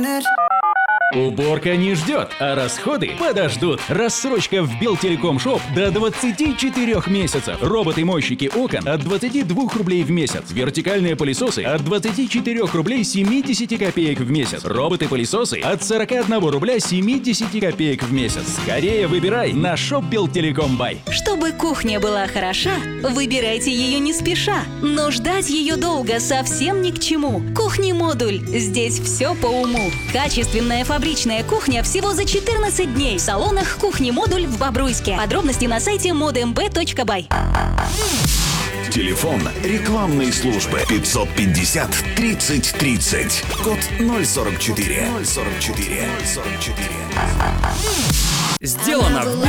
Уборка не ждет, а расходы подождут. Рассрочка в Белтелеком.Шоп до 24 месяцев. Роботы-мойщики окон от 22 рублей в месяц. Вертикальные пылесосы от 24 рублей 70 копеек в месяц. Роботы-пылесосы от 41 рубля 70 копеек в месяц. Скорее выбирай на Shop Белтелеком.Бай. Чтобы кухня была хороша, выбирайте ее не спеша. Но ждать ее долго совсем ни к чему. Кухни-модуль. Здесь все по уму. Качественная фабричная кухня всего за 14 дней. В салонах «Кухни-модуль» в Бобруйске. Подробности на сайте modmb.by. Телефон рекламной службы 550 30 30. Код 044. 044. 044. Сделано в